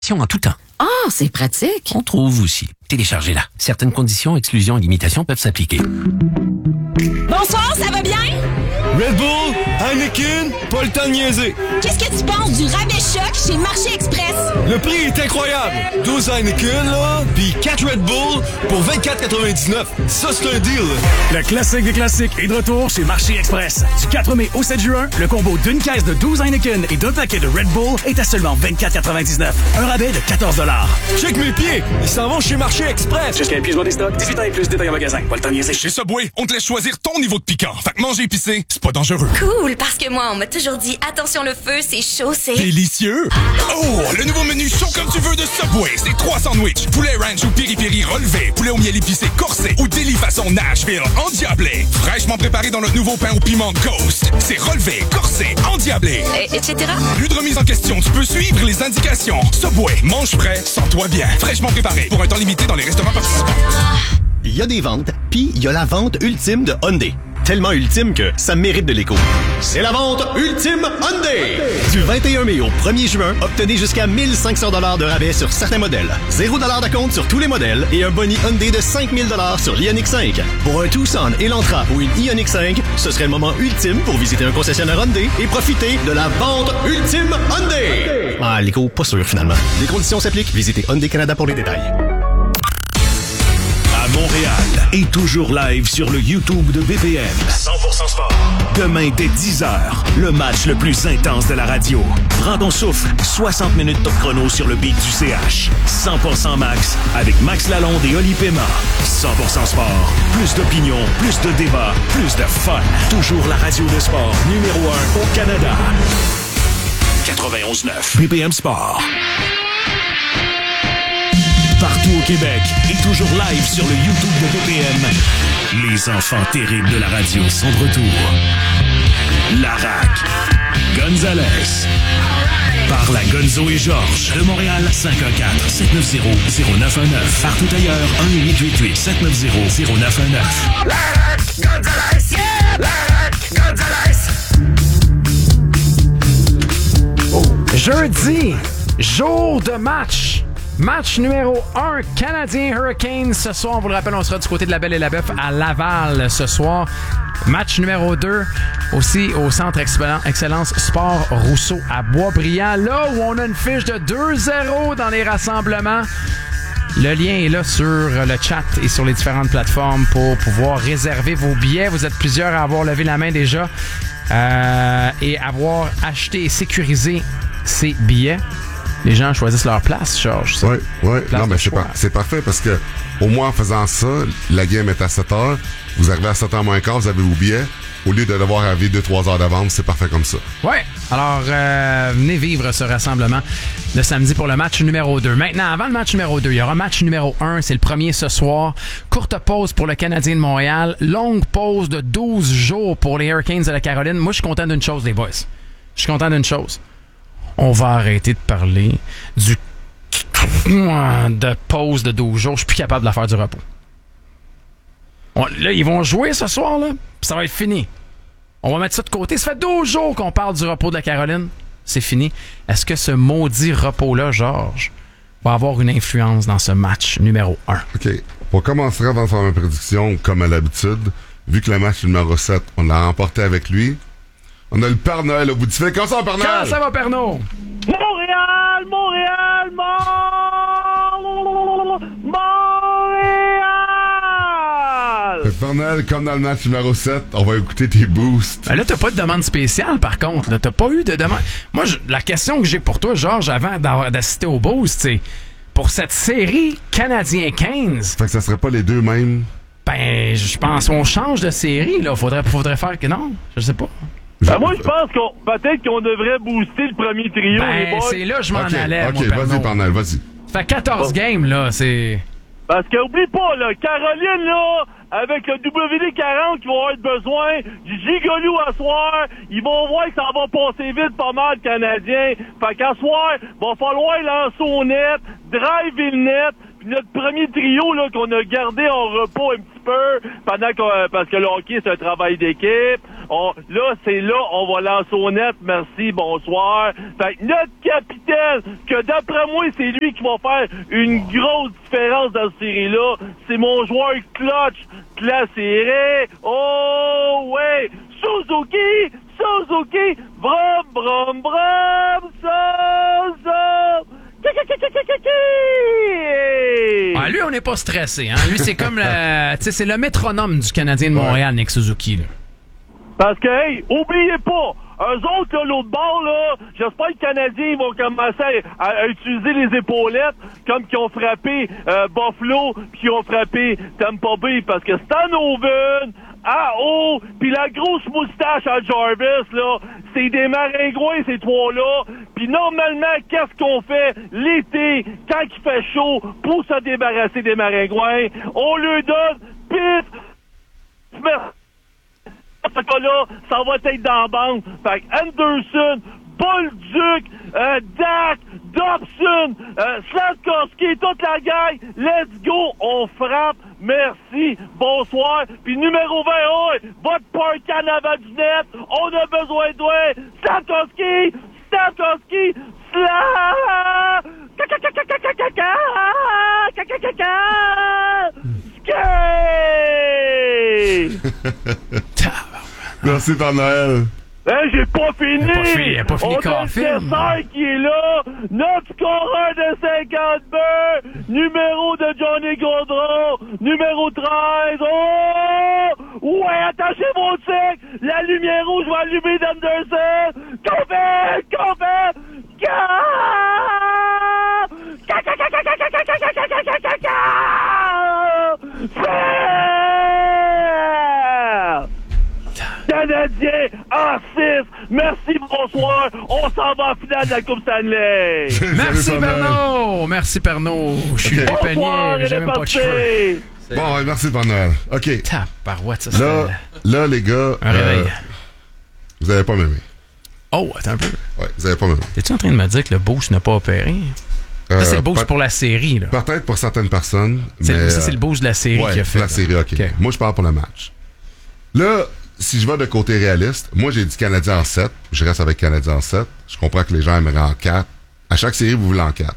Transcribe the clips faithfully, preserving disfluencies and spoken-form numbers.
En tout temps. Ah, oh, c'est pratique. On trouve aussi. Téléchargez-la. Certaines conditions, exclusions et limitations peuvent s'appliquer. Bonsoir, ça va bien? Red Bull, Heineken, pas le temps de niaiser. Qu'est-ce que tu penses du rabais choc chez Marché Express? Le prix est incroyable. douze Heineken, là, puis quatre Red Bull pour vingt-quatre quatre-vingt-dix-neuf. Ça, c'est un deal. Le classique des classiques est de retour chez Marché Express. Du quatre mai au sept juin, le combo d'une caisse de douze Heineken et d'un paquet de Red Bull est à seulement vingt-quatre quatre-vingt-dix-neuf. Un rabais de quatorze dollars. Check mes pieds. Ils s'en vont chez Marché Express. Jusqu'à épuisement des stocks, dix-huit ans et plus, détail en magasin. Pas le temps de niaiser. Chez Subway, on te laisse choisir ton niveau de piquant. Fait que manger épicé, c'est pas dangereux. Cool, parce que moi, on m'a toujours dit, attention le feu, c'est chaud, c'est... Délicieux! Oh, le nouveau menu chaud comme tu veux de Subway. C'est trois sandwichs. Poulet ranch ou piri-piri relevé. Poulet au miel épicé corsé. Ou délit façon Nashville endiablé. Fraîchement préparé dans notre nouveau pain au piment Ghost. C'est relevé, corsé, endiablé. Et, etc. Plus de remise en question. Tu peux suivre les indications. Subway, mange frais, sens-toi bien. Fraîchement préparé. Pour un temps limité dans les restaurants participants. Il y a des ventes, puis il y a la vente ultime de Hyundai. Tellement ultime que ça mérite de l'écho. C'est la vente ultime Hyundai! Du vingt et un mai au premier juin, obtenez jusqu'à mille cinq cents dollars de rabais sur certains modèles. zéro dollars d'acompte sur tous les modèles et un boni Hyundai de cinq mille dollars sur l'Ioniq cinq. Pour un Tucson, Elantra ou une Ioniq cinq, ce serait le moment ultime pour visiter un concessionnaire Hyundai et profiter de la vente ultime Hyundai! Ah, l'écho, pas sûr finalement. Les conditions s'appliquent. Visitez Hyundai Canada pour les détails. Montréal est toujours live sur le YouTube de B P M. cent pour cent sport. Demain dès dix heures, le match le plus intense de la radio. Prends ton souffle, soixante minutes top chrono sur le beat du C H. cent pour cent Max avec Max Lalonde et Oli Pema. cent pour cent sport. Plus d'opinion, plus de débats, plus de fun. Toujours la radio de sport numéro un au Canada. quatre-vingt-onze neuf B P M Sport. Partout au Québec et toujours live sur le YouTube de B P M. Les enfants terribles de la radio sont de retour. Larac, Gonzalez, par la Gonzo et Georges de Montréal, cinq un quatre, sept neuf zéro, zéro neuf un neuf. Partout ailleurs, un huit huit huit, sept neuf zéro, zéro neuf un neuf. Larac, Gonzalez, yeah! Larac, Gonzalez. Oh. Jeudi, jour de match. Match numéro un, Canadien Hurricanes. Ce soir, on vous le rappelle, on sera du côté de la Belle et la Bœuf à Laval ce soir. Match numéro deux, aussi au Centre Excellence Sport Rousseau à Boisbriand. Là où on a une fiche de deux zéro dans les rassemblements. Le lien est là sur le chat et sur les différentes plateformes pour pouvoir réserver vos billets. Vous êtes plusieurs à avoir levé la main déjà euh, et avoir acheté et sécurisé ces billets. Les gens choisissent leur place, Georges. Oui, oui. Non, mais c'est, par- c'est parfait parce que, au moins, en faisant ça, la game est à sept heures. Vous arrivez à sept heures moins quart, vous avez vos billets. Au lieu de devoir arriver deux trois heures d'avance, c'est parfait comme ça. Oui. Alors, euh, venez vivre ce rassemblement le samedi pour le match numéro deux. Maintenant, avant le match numéro deux, il y aura match numéro un. C'est le premier ce soir. Courte pause pour le Canadien de Montréal. Longue pause de douze jours pour les Hurricanes de la Caroline. Moi, je suis content d'une chose, les boys. Je suis content d'une chose. On va arrêter de parler du de pause de douze jours. Je suis plus capable de la faire du repos. On, là, ils vont jouer ce soir, là, puis ça va être fini. On va mettre ça de côté. Ça fait douze jours qu'on parle du repos de la Caroline. C'est fini. Est-ce que ce maudit repos-là, Georges, va avoir une influence dans ce match numéro un? OK. Pour commencer avant de faire ma prédiction, comme à l'habitude, vu que le match numéro sept, on l'a remporté avec lui, on a le Père Noël au bout du fil. Comment ça va, Père Noël? Comment ça va, Père Noël? Montréal, Montréal, Montréal! Le Père Noël, comme dans le match numéro sept, on va écouter tes boosts. Ben là, t'as pas de demande spéciale, par contre. Là, t'as pas eu de demande. Moi, je, la question que j'ai pour toi, Georges, avant d'assister au boost, c'est pour cette série Canadien quinze. Fait que ça serait pas les deux mêmes? Ben, je pense qu'on change de série, là. Faudrait, faudrait faire que non. Je sais pas. Ben moi, je pense qu'on peut-être qu'on devrait booster le premier trio. Ben, les boys. c'est là que je m'en okay, allais. OK, moi, vas-y, Père Noël, vas-y. Ça fait quatorze games, là. C'est. Parce que, oublie pas, là, Caroline, là, avec le W D quarante qui va avoir besoin du gigolou à soir, ils vont voir que ça va passer vite pas mal, le Canadien. Fait qu'à soir, va falloir lancer au net, drive le net, puis notre premier trio, là, qu'on a gardé en repos un petit peu, pendant qu'on, parce que le hockey, c'est un travail d'équipe. On, là, c'est là, on va lancer au net. Merci, bonsoir. Fait que notre capitaine, que d'après moi, c'est lui qui va faire une grosse différence dans cette série-là. C'est mon joueur clutch de la série. Oh, ouais! Suzuki! Suzuki! Brum, brum, brum! Suzuki! Ah, lui, on n'est pas stressé. Hein? Lui, c'est comme le, tu sais, c'est le métronome du Canadien de Montréal, Nick Suzuki. Là. Parce que, hey, oubliez pas, eux autres, là, l'autre bord, là, j'espère que les Canadiens vont commencer à, à utiliser les épaulettes comme qu'ils ont frappé euh, Buffalo puis qu'ils ont frappé Tampa Bay. Parce que Stan Oven, à haut, puis la grosse moustache à Jarvis, là, c'est des maringouins, ces trois-là. Puis normalement, qu'est-ce qu'on fait l'été, quand il fait chaud, pour se débarrasser des maringouins? On leur donne pif, ce cas-là, ça va être dans la bande. Fait que Anderson, Bolduc, euh, Dak, Dobson, euh, Slavkovski, toute la gang, let's go, on frappe, merci, bonsoir, puis numéro vingt, oh, votre park en avant du net, on a besoin de toi, Slavkovski, Slavkovski, Slav, Merci, Père Noël. Hein, j'ai pas fini! Pas fini, pas fini on a le dessert qui est là! Notre scoreur de cinquante buts! Numéro de Johnny Gaudreau! Numéro treize! Oh! Ouais, attachez vos tics! La lumière rouge va allumer d'Anderson! Qu'on fait! Qu'on fait! Canadien en six. Merci, bonsoir. On s'en va en finale de la Coupe Stanley. Merci, Pernod. Merci, Pernod. Je suis okay. dépeigné. J'ai même pas de cheveux. Bon, ouais, merci, Père Noël. OK. Tabarouette, ça, là, là, les gars, un réveil. Euh, vous n'allez pas m'aimer. Oh, attends un peu. Ouais, vous n'allez pas m'aimer. T'es-tu en train de me dire que le boost n'a pas opéré? Ça, euh, c'est le boost pour la série, là. Peut-être pour certaines personnes. C'est, mais, ça, c'est le boost de la série ouais, qui a fait. la série, OK. okay. Moi, je parle pour le match. Là, si je vais de côté réaliste, moi, j'ai dit Canadien en sept. Je reste avec Canadien en sept. Je comprends que les gens aimeraient en quatre. À chaque série, vous voulez en quatre.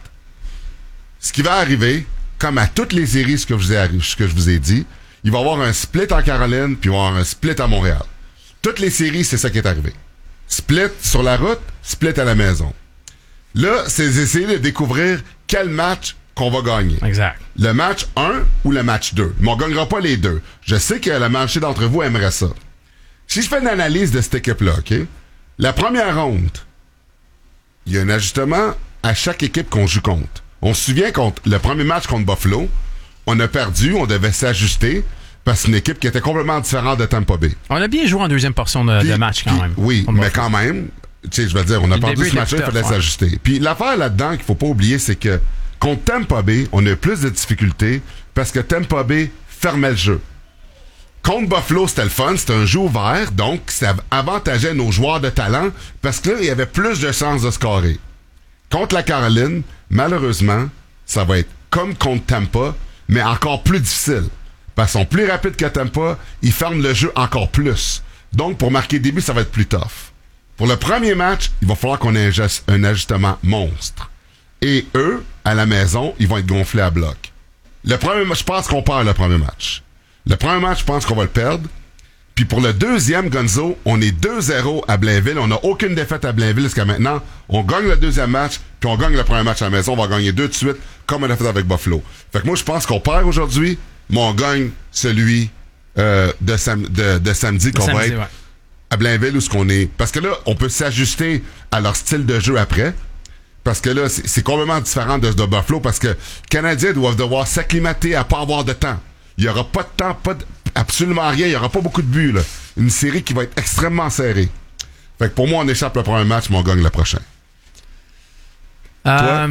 Ce qui va arriver, comme à toutes les séries, ce que, vous ai, ce que je vous ai dit, il va y avoir un split en Caroline, puis il va y avoir un split à Montréal. Toutes les séries, c'est ça qui est arrivé. Split sur la route, split à la maison. Là, c'est essayer de découvrir quel match qu'on va gagner. Exact. Le match un ou le match deux. Mais on gagnera pas les deux. Je sais que la moitié d'entre vous aimerait ça. Si je fais une analyse de cette équipe-là, OK? La première ronde, il y a un ajustement à chaque équipe qu'on joue contre. On se souvient contre le premier match contre Buffalo, on a perdu, on devait s'ajuster parce que c'est une équipe qui était complètement différente de Tampa Bay. On a bien joué en deuxième portion de, puis, de match quand puis, même. Oui, mais quand même, tu sais, je veux dire, on a perdu ce match-là, il fallait s'ajuster. Puis l'affaire là-dedans qu'il faut pas oublier, c'est que contre Tampa Bay, on a eu plus de difficultés parce que Tampa Bay fermait le jeu. Contre Buffalo, c'était le fun, c'était un jeu ouvert, donc ça avantageait nos joueurs de talent parce que là, il y avait plus de chances de scorer. Contre la Caroline, malheureusement, ça va être comme contre Tampa, mais encore plus difficile. Parce qu'ils sont plus rapides que Tampa, ils ferment le jeu encore plus. Donc, pour marquer début, ça va être plus tough. Pour le premier match, il va falloir qu'on ait un, gest- un ajustement monstre. Et eux, à la maison, ils vont être gonflés à bloc. Le premier match, je pense qu'on perd le premier match. Le premier match, je pense qu'on va le perdre. Puis pour le deuxième, Gonzo, on est deux zéro à Blainville. On n'a aucune défaite à Blainville jusqu'à maintenant. On gagne le deuxième match, puis on gagne le premier match à la maison. On va gagner deux de suite, comme on a fait avec Buffalo. Fait que moi, je pense qu'on perd aujourd'hui, mais on gagne celui euh, de, sam- de, de samedi, qu'on samedi, va être ouais. à Blainville, où ce qu'on est. Parce que là, on peut s'ajuster à leur style de jeu après. Parce que là, c'est, c'est complètement différent de, de Buffalo, parce que les Canadiens doivent devoir s'acclimater à pas avoir de temps. Il n'y aura pas de temps, pas de, absolument rien. Il n'y aura pas beaucoup de buts, là. Une série qui va être extrêmement serrée. Fait que pour moi, on échappe le premier match, mais on gagne le prochain. Euh...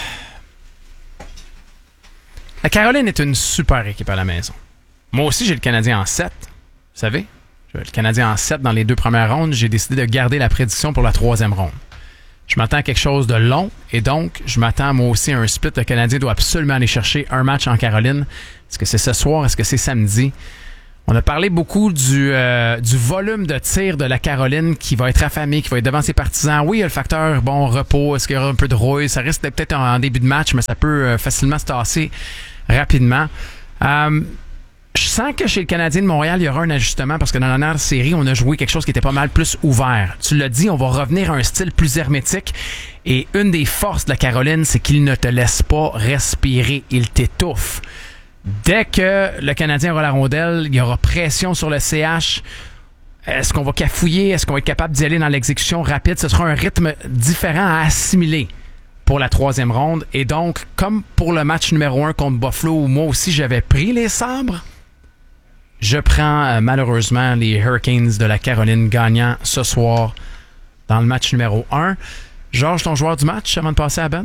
La Caroline est une super équipe à la maison. Moi aussi, j'ai le Canadien en sept. Vous savez? J'ai le Canadien en sept dans les deux premières rondes. J'ai décidé de garder la prédiction pour la troisième ronde. Je m'attends à quelque chose de long et donc, je m'attends moi aussi à un split. Le Canadien doit absolument aller chercher un match en Caroline. Est-ce que c'est ce soir? Est-ce que c'est samedi? On a parlé beaucoup du, euh, du volume de tir de la Caroline qui va être affamé, qui va être devant ses partisans. Oui, il y a le facteur bon repos, est-ce qu'il y aura un peu de rouille? Ça risque peut-être en, en début de match, mais ça peut euh, facilement se tasser rapidement. Euh, je sens que chez le Canadien de Montréal, il y aura un ajustement parce que dans la dernière série, on a joué quelque chose qui était pas mal plus ouvert. Tu l'as dit, on va revenir à un style plus hermétique. Et une des forces de la Caroline, c'est qu'il ne te laisse pas respirer. Il t'étouffe. Dès que le Canadien aura la rondelle, il y aura pression sur le C H. Est-ce qu'on va cafouiller? Est-ce qu'on va être capable d'y aller dans l'exécution rapide? Ce sera un rythme différent à assimiler pour la troisième ronde. Et donc, comme pour le match numéro un contre Buffalo, où moi aussi j'avais pris les sabres, je prends euh, malheureusement les Hurricanes de la Caroline gagnant ce soir dans le match numéro un. Georges, ton joueur du match avant de passer à Ben?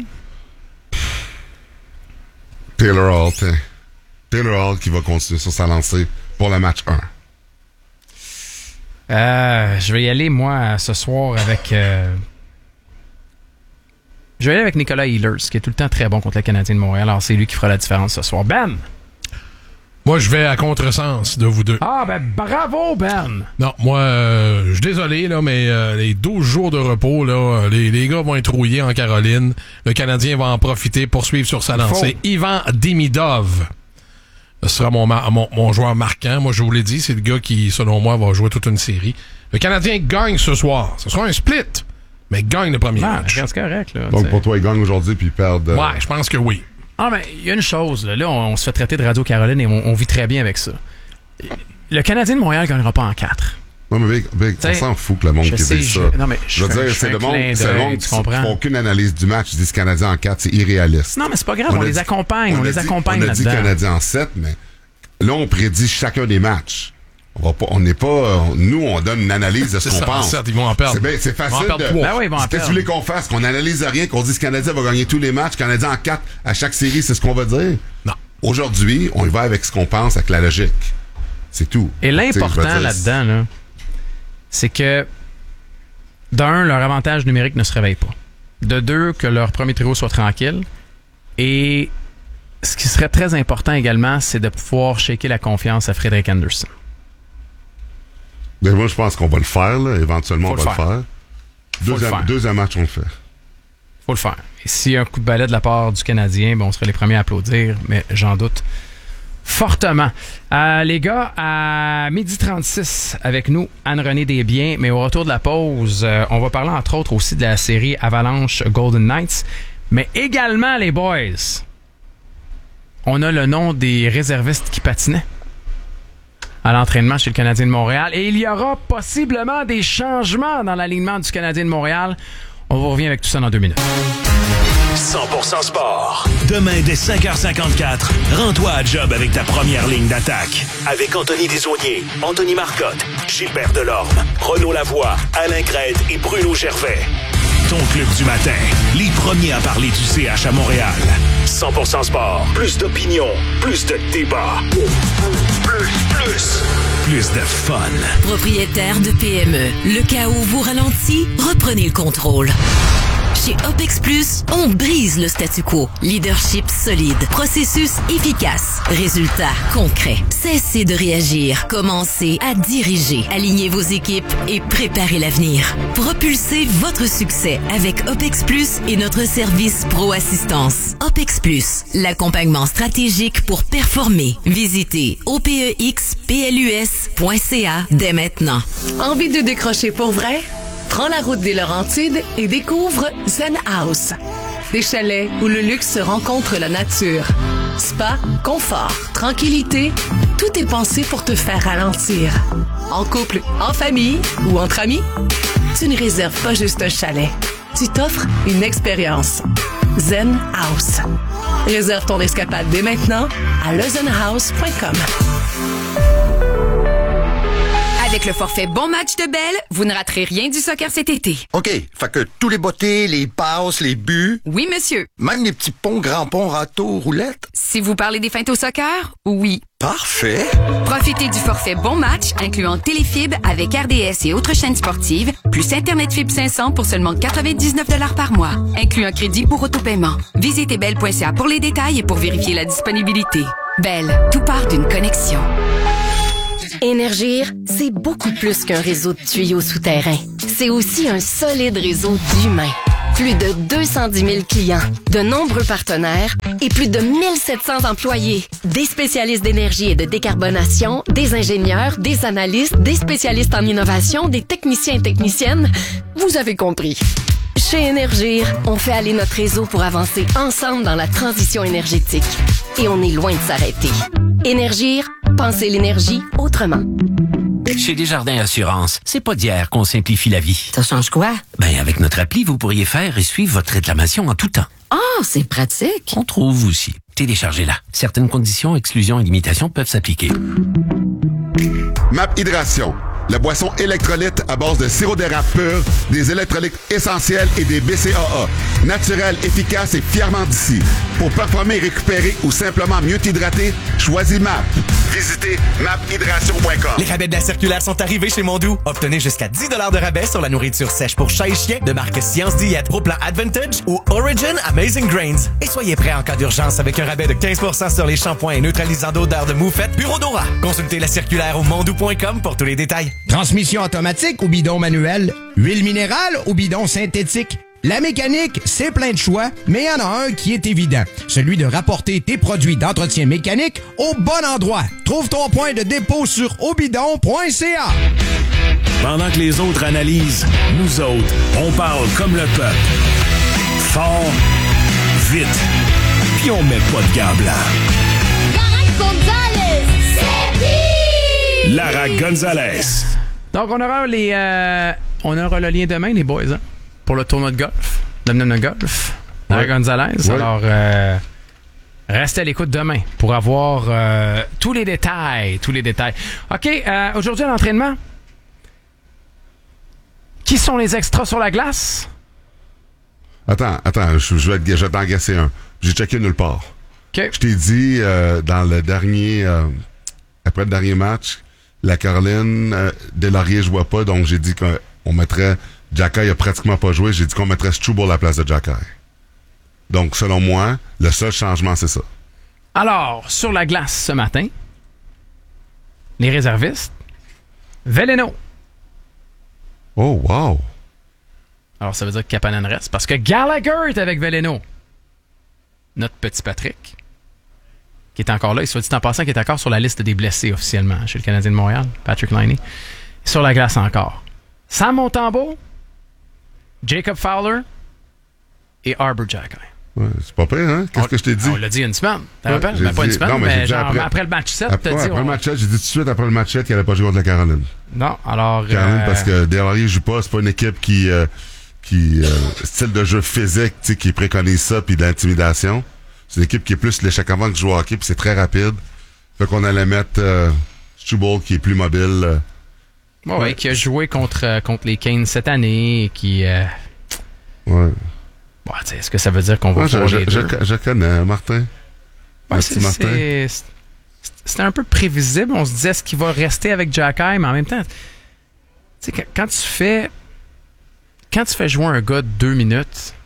Taylor Hall, t'es. Taylor Hall qui va continuer sur sa lancée pour le match un. Euh, je vais y aller, moi, ce soir avec... Euh... Je vais aller avec Nicolas Ehlers, qui est tout le temps très bon contre le Canadien de Montréal. Alors, c'est lui qui fera la différence ce soir. Ben! Moi, je vais à contresens de vous deux. Ah, ben bravo, Ben! Non, moi, euh, je suis désolé, là, mais euh, les douze jours de repos, là, les, les gars vont être rouillés en Caroline. Le Canadien va en profiter pour suivre sur sa lancée. Faux. Ivan Demidov. Ce sera mon, mon, mon joueur marquant. Moi, je vous l'ai dit, c'est le gars qui, selon moi, va jouer toute une série. Le Canadien gagne ce soir. Ce sera un split, mais gagne le premier ah, match. C'est correct, là. Donc, t'sais. pour toi, ils gagnent aujourd'hui puis ils perdent... Euh... Ouais, je pense que oui. Ah, mais il y a une chose. Là, là on, on se fait traiter de Radio-Caroline et on, on vit très bien avec ça. Le Canadien de Montréal ne gagnera pas en quatre. Non, mais Vic, Vic on s'en fout que le monde qui sais, dit ça. Je, non, mais je, je veux fais, dire, je c'est le monde, c'est le monde qui font aucune analyse du match. Ils disent Canadien en quatre, c'est irréaliste. Non, mais c'est pas grave, on, on les dit, accompagne. On, on les dit, accompagne on a là-dedans. dit Canadien en sept, mais là, on prédit chacun des matchs. On va pas, on n'est pas, nous, on donne une analyse de ce qu'on ça, pense. Certes, ils vont en perdre. C'est, bien, c'est facile de, ben oui, ils vont en qu'est-ce que tu voulais qu'on fasse? Qu'on analyse rien, qu'on dise que le Canadien va gagner tous les matchs, Canadien en quatre à chaque série, c'est ce qu'on va dire? Non. Aujourd'hui, on y va avec ce qu'on pense, avec la logique. C'est tout. Et l'important dire, là-dedans, là, c'est que, d'un, leur avantage numérique ne se réveille pas. De deux, que leur premier trio soit tranquille. Et ce qui serait très important également, c'est de pouvoir shaker la confiance à Frederik Andersen. Mais moi, je pense qu'on va le faire, là. Éventuellement, Faut on va le faire. faire. Deuxième, le faire. deuxième match, on le fait. Faut le faire. Et s'il y a un coup de balai de la part du Canadien, ben on serait les premiers à applaudir, mais j'en doute fortement. Euh, les gars, à midi trente-six, avec nous, Anne-Renée Desbiens, mais au retour de la pause, euh, on va parler entre autres aussi de la série Avalanche Golden Knights, mais également, les boys, on a le nom des réservistes qui patinaient à l'entraînement chez le Canadien de Montréal. Et il y aura possiblement des changements dans l'alignement du Canadien de Montréal. On vous revient avec tout ça dans deux minutes. cent pour cent sport. Demain, dès cinq heures cinquante-quatre, rends-toi à job avec ta première ligne d'attaque. Avec Anthony Desaulniers, Anthony Marcotte, Gilbert Delorme, Renaud Lavoie, Alain Crête et Bruno Gervais. Ton club du matin, les premiers à parler du C H à Montréal. cent pour cent sport. Plus d'opinion, plus de débat. Plus, plus, plus de fun. Propriétaire de P M E, le chaos vous ralentit, reprenez le contrôle. Chez OPEX Plus, on brise le statu quo. Leadership solide, processus efficace, résultats concrets. Cessez de réagir, commencez à diriger. Alignez vos équipes et préparez l'avenir. Propulsez votre succès avec OPEX Plus et notre service Pro Assistance. OPEX Plus, l'accompagnement stratégique pour performer. Visitez O P E X P L U S point C A dès maintenant. Envie de décrocher pour vrai? Prends la route des Laurentides et découvre Zen House. Des chalets où le luxe se rencontre la nature. Spa, confort, tranquillité, tout est pensé pour te faire ralentir. En couple, en famille ou entre amis, tu ne réserves pas juste un chalet. Tu t'offres une expérience. Zen House. Réserve ton escapade dès maintenant à le zen house point com. Avec le forfait Bon Match de Bell, vous ne raterez rien du soccer cet été. OK, fait que tous les bottées, les passes, les buts... Oui, monsieur. Même les petits ponts, grands ponts, râteaux, roulettes... Si vous parlez des feintes au soccer, oui. Parfait. Profitez du forfait Bon Match, incluant Téléfibre avec R D S et autres chaînes sportives, plus Internet Fibre cinq cents pour seulement quatre-vingt-dix-neuf dollars par mois, inclut un crédit pour autopaiement. Visitez bell point c a pour les détails et pour vérifier la disponibilité. Bell, tout part d'une connexion. Énergir, c'est beaucoup plus qu'un réseau de tuyaux souterrains. C'est aussi un solide réseau d'humains. Plus de deux cent dix mille clients, de nombreux partenaires et plus de mille sept cents employés. Des spécialistes d'énergie et de décarbonation, des ingénieurs, des analystes, des spécialistes en innovation, des techniciens et techniciennes. Vous avez compris. Chez Énergir, on fait aller notre réseau pour avancer ensemble dans la transition énergétique. Et on est loin de s'arrêter. Énergir, pensez l'énergie autrement. Chez Desjardins Assurance, c'est pas d'hier qu'on simplifie la vie. Ça change quoi? Ben, avec notre appli, vous pourriez faire et suivre votre réclamation en tout temps. Ah, oh, c'est pratique. On trouve aussi. Téléchargez-la. Certaines conditions, exclusions et limitations peuvent s'appliquer. Map Hydration. La boisson électrolyte à base de sirop d'érable pur, des électrolytes essentiels et des B C A A. Naturel, efficace et fièrement d'ici. Pour performer, récupérer ou simplement mieux t'hydrater, choisis M A P. Visitez map hydration point com. Les rabais de la circulaire sont arrivés chez Mondou. Obtenez jusqu'à dix dollars de rabais sur la nourriture sèche pour chat et chien de marque Science Diète, Pro Plan Advantage ou Origin Amazing Grains. Et soyez prêts en cas d'urgence avec un rabais de quinze pour cent sur les shampoings et neutralisants d'odeur de moufette Bureau Dora. Consultez la circulaire au mondou point com pour tous les détails. Transmission automatique ou bidon manuel? Huile minérale ou bidon synthétique? La mécanique, c'est plein de choix, mais il y en a un qui est évident. Celui de rapporter tes produits d'entretien mécanique au bon endroit. Trouve ton point de dépôt sur obidon point c a. Pendant que les autres analysent, nous autres, on parle comme le peuple. Fort, vite, puis on met pas de gants blancs. Gonzalez, c'est qui? Lara Gonzalez. Donc, on aura les, euh, on aura le lien demain, les boys, hein, pour le tournoi de golf, le golf, Lara ouais. Gonzalez. Ouais. Alors, euh, restez à l'écoute demain pour avoir euh, tous les détails, tous les détails. OK, euh, aujourd'hui à l'entraînement, qui sont les extras sur la glace? Attends, attends, je, je vais, te, je vais t'en gasser un. J'ai checké nulle part. OK. Je t'ai dit, euh, dans le dernier, euh, après le dernier match, la Caroline, euh, Deslauriers ne jouait pas, donc j'ai dit qu'on mettrait... Jacky a pratiquement pas joué, j'ai dit qu'on mettrait Struble à la place de Jacky. Donc, selon moi, le seul changement, c'est ça. Alors, sur la glace ce matin, les réservistes, Veleno. Oh, wow! Alors, ça veut dire que Kapanen reste, parce que Gallagher est avec Veleno. Notre petit Patrick, qui est encore là, il soit dit en passant, qui est encore sur la liste des blessés officiellement chez le Canadien de Montréal, Patrick Laine. Sur la glace encore. Sam Montembeault, Jacob Fowler et Arbor Jacky. Ouais, c'est pas pire, hein? Qu'est-ce on, que je t'ai dit? On l'a dit une semaine. T'as ouais, rappelles? Ben, pas dit, une semaine, non, mais, mais genre après, après le match sept, après, t'as ouais, dit... Après on... le match sept, j'ai dit tout de suite après le match sept qu'il n'allait pas jouer contre la Caroline. Non, alors... Caroline, euh... parce que Deslauriers joue pas, c'est pas une équipe qui... Euh, qui euh, style de jeu physique, tu sais, qui préconise ça, puis de l'intimidation. C'est une équipe qui est plus l'échec avant que joue au hockey, puis c'est très rapide. Fait qu'on allait mettre euh, Struble, qui est plus mobile... Euh, Ouais, ouais, qui a joué contre, euh, contre les Canes cette année et qui... Euh... Ouais. Bon, est-ce que ça veut dire qu'on va ouais, voir je, les je, deux? Je, je connais Martin. Ouais, c'est, Martin. C'est, c'était un peu prévisible. On se disait, est-ce qu'il va rester avec Jacky? Mais en même temps, tu sais, quand, quand tu fais... Quand tu fais jouer un gars de deux minutes...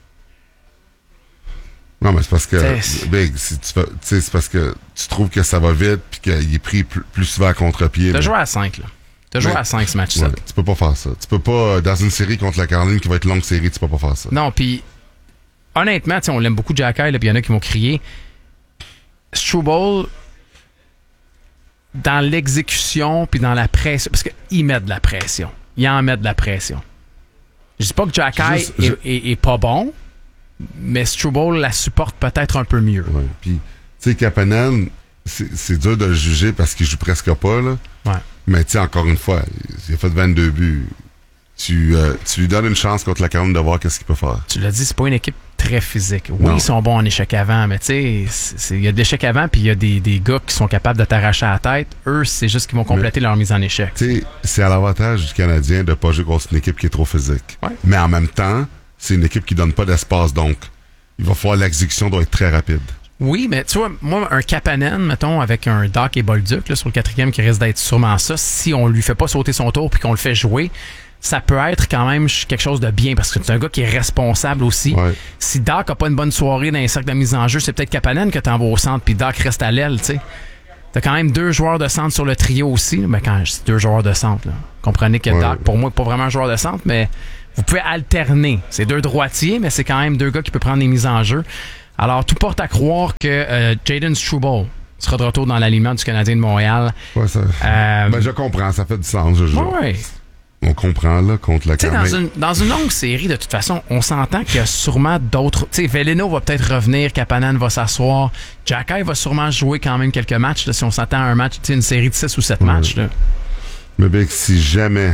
Non, mais c'est parce que... Big, si tu fais, c'est parce que tu trouves que ça va vite puis qu'il est pris plus, plus souvent à contre-pied. T'as mais... joué à cinq, là. T'as joué à cinq ce match-là. Ouais, tu peux pas faire ça. Tu peux pas, dans une série contre la Caroline qui va être longue série, tu peux pas faire ça. Non, puis honnêtement, on l'aime beaucoup Jacky, puis il y en a qui m'ont crié. Struble, dans l'exécution, puis dans la pression, parce qu'il met de la pression. Il en met de la pression. Je dis pas que Jacky est, je... est, est pas bon, mais Struble la supporte peut-être un peu mieux. Ouais, puis, tu sais, Kapanen, c'est, c'est dur de le juger parce qu'il joue presque pas, là. Ouais. Mais tu sais, encore une fois, il a fait vingt-deux buts. Tu, euh, tu lui donnes une chance contre la Caroline de voir qu'est-ce qu'il peut faire. Tu l'as dit, c'est pas une équipe très physique. Oui, non. Ils sont bons en échec avant, mais tu sais, il y a de l'échec avant, puis il y a des, des gars qui sont capables de t'arracher à la tête. Eux, c'est juste qu'ils vont compléter mais, leur mise en échec. Tu sais, c'est à l'avantage du Canadien de pas jouer contre une équipe qui est trop physique. Ouais. Mais en même temps, c'est une équipe qui donne pas d'espace, donc il va falloir l'exécution doit être très rapide. Oui, mais tu vois, moi, un Kapanen, mettons, avec un Doc et Bolduc là, sur le quatrième qui risque d'être sûrement ça, si on lui fait pas sauter son tour puis qu'on le fait jouer, ça peut être quand même quelque chose de bien parce que c'est un gars qui est responsable aussi. Ouais. Si Doc a pas une bonne soirée dans les cercles de mise en jeu, c'est peut-être Kapanen que t'envoies au centre puis Doc reste à l'aile, tu sais. T'as quand même deux joueurs de centre sur le trio aussi. Ben, quand je dis deux joueurs de centre, là, comprenez que ouais. Doc, pour moi, pas vraiment un joueur de centre, mais vous pouvez alterner. C'est deux droitiers, mais c'est quand même deux gars qui peuvent prendre des mises en jeu. Alors, tout porte à croire que euh, Jaden Struble sera de retour dans l'alignement du Canadien de Montréal. Ouais, ça... euh... Ben, je comprends, ça fait du sens. Je ouais. On comprend, là, contre la Canadien. Dans une, dans une longue série, de toute façon, on s'entend qu'il y a sûrement d'autres... Tu sais, Veleno va peut-être revenir, Kapanen va s'asseoir, Jacky va sûrement jouer quand même quelques matchs, là, si on s'attend à un match, tu sais, une série de six ou sept ouais. matchs. Là. Mais bien, si jamais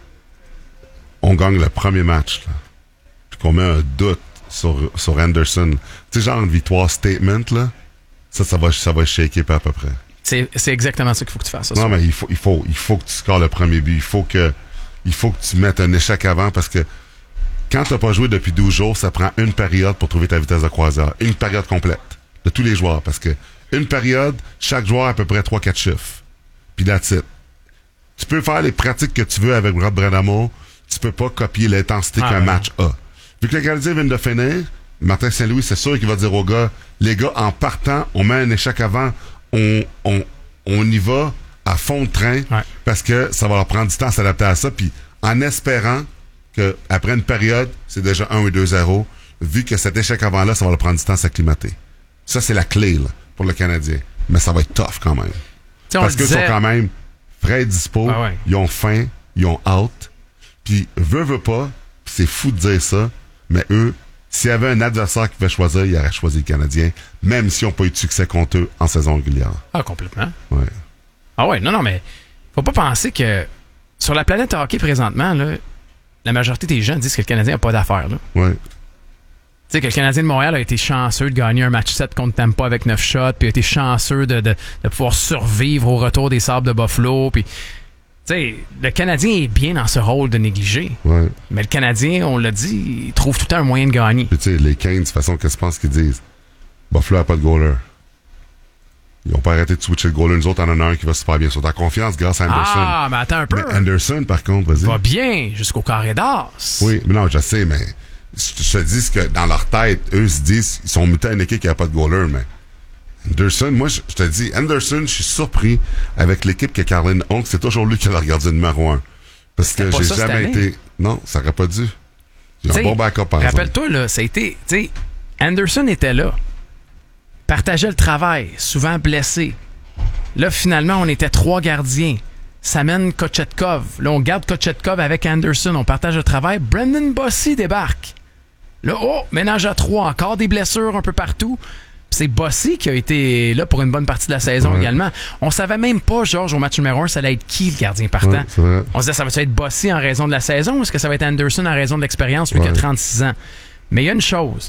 on gagne le premier match, là, puis qu'on met un doute sur, sur Anderson, tu sais, genre une victoire statement, là, ça, ça va, ça va shaker à peu près. C'est, c'est exactement ça qu'il faut que tu fasses. Ça, non, ça. mais il faut, il, faut, il faut que tu scores le premier but. Il faut que, il faut que tu mettes un échec avant parce que quand tu n'as pas joué depuis douze jours, ça prend une période pour trouver ta vitesse de croisière. Une période complète de tous les joueurs parce que une période, chaque joueur a à peu près trois quatre chiffres. Puis that's it. Tu peux faire les pratiques que tu veux avec Brad Bradamo, tu peux pas copier l'intensité ah, qu'un ouais. match a. Vu que le Canadien vient de finir, Martin Saint-Louis, c'est sûr qu'il va dire aux gars, les gars, en partant, on met un échec avant, on, on, on y va à fond de train ouais. parce que ça va leur prendre du temps à s'adapter à ça, puis en espérant qu'après une période, c'est déjà un ou deux zéro, vu que cet échec avant-là, ça va leur prendre du temps à s'acclimater. Ça, c'est la clé là, pour le Canadien. Mais ça va être tough quand même. T'sais, parce qu'ils disait... sont quand même frais et dispo, ah ouais. ils ont faim, ils ont hâte, puis veut, veut pas, c'est fou de dire ça, mais eux, s'il y avait un adversaire qui pouvait choisir, il aurait choisi le Canadien, même s'ils n'ont pas eu de succès contre eux en saison régulière. Ah, complètement. Ouais. Ah ouais, non, non, mais faut pas penser que sur la planète hockey présentement, là, la majorité des gens disent que le Canadien n'a pas d'affaires. Là. Ouais. Tu sais, que le Canadien de Montréal a été chanceux de gagner un match sept contre Tampa avec neuf shots, puis a été chanceux de, de, de pouvoir survivre au retour des Sables de Buffalo, puis... Tu sais, le Canadien est bien dans ce rôle de négligé. Ouais. Mais le Canadien, on l'a dit, il trouve tout le temps un moyen de gagner. Tu sais, les Canes, de toute façon, qu'est-ce que tu penses qu'ils disent? Buffalo n'a pas de goaler. Ils n'ont pas arrêté de switcher le goaler. Nous autres, on en a un qui va super bien. Ils sont en confiance grâce à Anderson. Ah, mais attends un peu. Mais Anderson, par contre, vas-y. Va bien jusqu'au carré d'as. Oui, mais non, je sais, mais je te dis que dans leur tête, eux se disent, ils sont mutés à une équipe qui n'a pas de goaler, mais Anderson, moi, je te dis, Anderson, je suis surpris avec l'équipe que Carlin Onk, c'est toujours lui qui a le gardien numéro un. Parce que j'ai ça, jamais été... Non, ça n'aurait pas dû. J'ai un bon backup en rappelle-toi, là, ça a été... Tu sais, Anderson était là. Partageait le travail, souvent blessé. Là, finalement, on était trois gardiens. Ça mène Kochetkov. Là, on garde Kochetkov avec Anderson. On partage le travail. Brendan Bossy débarque. Là, oh, ménage à trois. Encore des blessures un peu partout. C'est Bossy qui a été là pour une bonne partie de la saison ouais. également. On savait même pas, Georges, au match numéro un, ça allait être qui le gardien partant. Ouais, on se disait, ça va être Bossy en raison de la saison ou est-ce que ça va être Anderson en raison de l'expérience, lui ouais. qui a trente-six ans? Mais il y a une chose.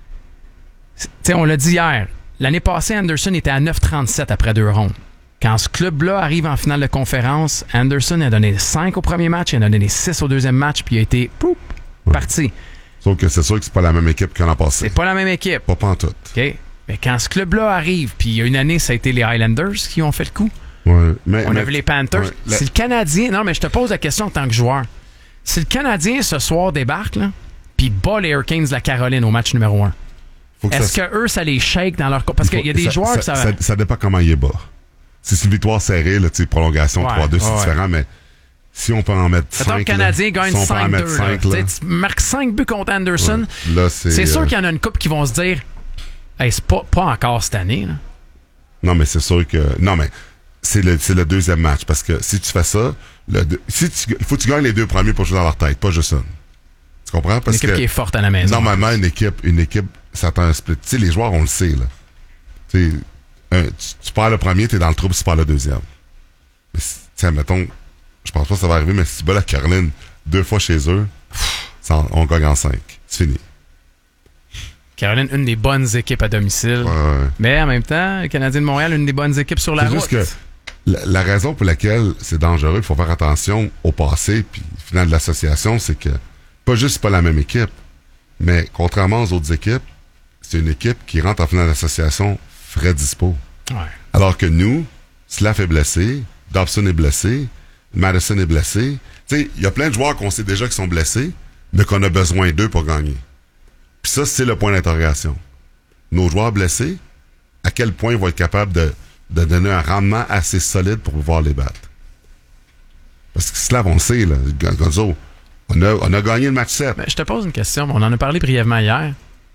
T'sais, on l'a dit hier. L'année passée, Anderson était à neuf trente-sept après deux rondes. Quand ce club-là arrive en finale de conférence, Anderson a donné cinq au premier match, il a donné six au deuxième match, puis il a été poup, ouais. parti. Sauf que c'est sûr que c'est pas la même équipe qu'en l'an passé. C'est pas la même équipe. Pas pantoute. OK. Mais quand ce club-là arrive, puis il y a une année, ça a été les Highlanders qui ont fait le coup. Ouais, mais, On mais, a vu les Panthers. Ouais, la... Si le Canadien... Non, mais je te pose la question en tant que joueur. Si le Canadien, ce soir, débarque, là, puis bat les Hurricanes de la Caroline au match numéro un, est-ce ça... que eux, ça les shake dans leur... Parce qu'il y a des ça, joueurs ça, que ça... ça... Ça dépend comment il est bas. Si c'est une victoire serrée, là, prolongation ouais, trois deux, c'est ouais. différent, mais... Si on peut en mettre cinq. Attends, le Canadien là, gagne si cinq deux. Tu marques cinq buts contre Anderson. Ouais. Là, c'est c'est sûr euh... qu'il y en a une couple qui vont se dire hey, c'est pas, pas encore cette année. Là. Non, mais c'est sûr que. Non, mais c'est le, c'est le deuxième match. Parce que si tu fais ça, le, si tu, il faut que tu gagnes les deux premiers pour jouer dans leur tête, pas juste ça. Tu comprends? Parce une équipe que, qui est forte à la maison. Normalement, une équipe, une équipe, ça attend un split. Tu sais, les joueurs, on le sait. Là. Tu, un, tu, tu perds le premier, t'es dans le trouble, tu perds le deuxième. Mais, tiens, mettons. Je pense pas que ça va arriver, mais si tu bats la Caroline deux fois chez eux, ça, on gagne en cinq. C'est fini. Caroline, une des bonnes équipes à domicile. Ouais, ouais. Mais en même temps, le Canadien de Montréal, une des bonnes équipes sur la c'est route. C'est juste que la, la raison pour laquelle c'est dangereux, il faut faire attention au passé, puis au final de l'association, c'est que pas juste c'est pas la même équipe, mais contrairement aux autres équipes, c'est une équipe qui rentre en finale d'association frais dispo. Ouais. Alors que nous, Slav est blessé, Dobson est blessé, Madison est blessé. Tu sais, il y a plein de joueurs qu'on sait déjà qui sont blessés, mais qu'on a besoin d'eux pour gagner. Puis ça, c'est le point d'interrogation. Nos joueurs blessés, à quel point ils vont être capables de, de donner un rendement assez solide pour pouvoir les battre. Parce que Slav, on le sait, là, Gonzo, on a, on a gagné le match sept. Ben, je te pose une question. On en a parlé brièvement hier.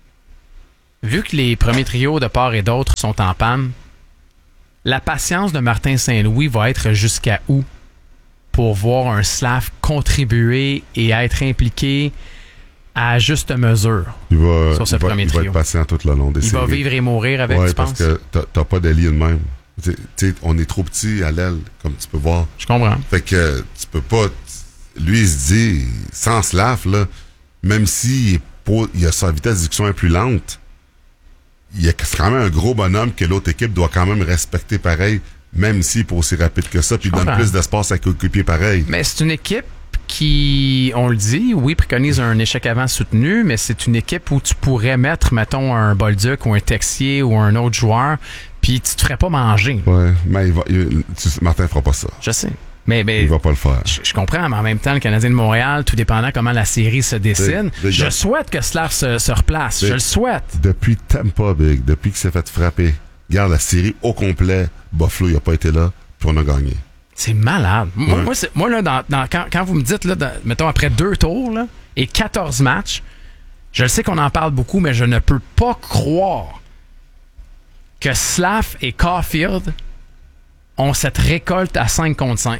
Vu que les premiers trios de part et d'autre sont en panne, la patience de Martin Saint-Louis va être jusqu'à où pour voir un Slav contribuer et être impliqué à juste mesure il va, sur ce il va, premier il trio? Il va être patient tout le long des il séries. Il va vivre et mourir avec, ouais, tu penses? parce que t'as, t'as pas d'allié de même. T'sais, t'sais, on est trop petit à l'aile, comme tu peux voir. Je comprends. Fait que tu peux pas... Lui, il se dit, sans Slav, là, même s'il il a sa vitesse d'exécution est plus lente, il y a quand même un gros bonhomme que l'autre équipe doit quand même respecter pareil, même s'il est pas aussi rapide que ça, puis il donne plus d'espace à coéquipier pareil. Mais c'est une équipe qui, on le dit, oui, préconise un échec avant soutenu, mais c'est une équipe où tu pourrais mettre, mettons, un Bolduc ou un Texier ou un autre joueur, puis tu te ferais pas manger. Ouais, mais il va, il, tu, Martin fera pas ça. Je sais. Mais, mais il va pas le faire. Je, je comprends, mais en même temps, le Canadien de Montréal, tout dépendant comment la série se dessine, Big, je Big, souhaite que Slav se, se replace. Big, je le souhaite. Depuis Tampa, Big, depuis qu'il s'est fait frapper, regarde la série au complet, Buffalo, il a pas été là, puis on a gagné. C'est malade. Ouais. Moi, moi, c'est, moi là, dans, dans, quand, quand vous me dites, là, dans, mettons, après deux tours là, et quatorze matchs, je le sais qu'on en parle beaucoup, mais je ne peux pas croire que Slav et Caulfield ont cette récolte à cinq contre cinq.